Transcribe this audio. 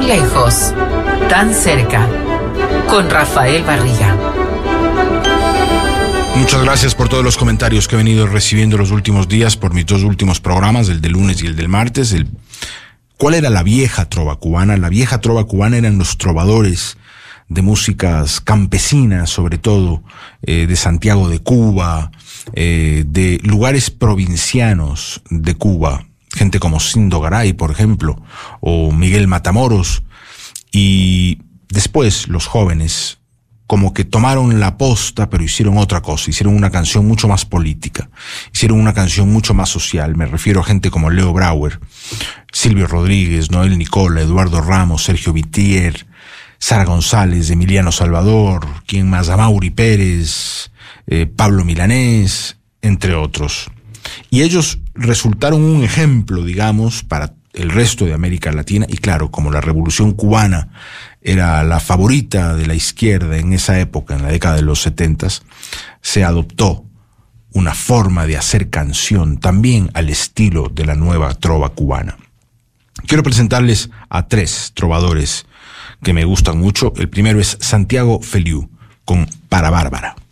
lejos, tan cerca, con Rafael Barriga. Muchas gracias por todos los comentarios que he venido recibiendo los últimos días por mis dos últimos programas, el del lunes y el del martes. ¿Cuál era la vieja trova cubana? La vieja trova cubana eran los trovadores de músicas campesinas, sobre todo, de Santiago de Cuba, de lugares provincianos de Cuba, gente como Sindo Garay, por ejemplo, o Miguel Matamoros, y después los jóvenes como que tomaron la posta, pero hicieron otra cosa, hicieron una canción mucho más política, hicieron una canción mucho más social. Me refiero a gente como Leo Brauer, Silvio Rodríguez, Noel Nicola, Eduardo Ramos, Sergio Vitier, Sara González, Emiliano Salvador, ¿quién más? Amaury Pérez, Pablo Milanés, entre otros. Y ellos resultaron un ejemplo, digamos, para el resto de América Latina. Y claro, como la Revolución Cubana era la favorita de la izquierda en esa época, en la década de los 70s, se adoptó una forma de hacer canción también al estilo de la nueva trova cubana. Quiero presentarles a tres trovadores que me gustan mucho. El primero es Santiago Feliú, con Para Bárbara.